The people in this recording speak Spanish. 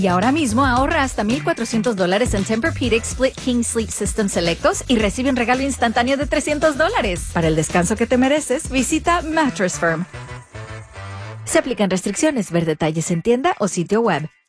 Y ahora mismo ahorra hasta $1,400 en Tempur-Pedic Split King Sleep System selectos y recibe un regalo instantáneo de $300. Para el descanso que te mereces, visita Mattress Firm. Se aplican restricciones. Ver detalles en tienda o sitio web.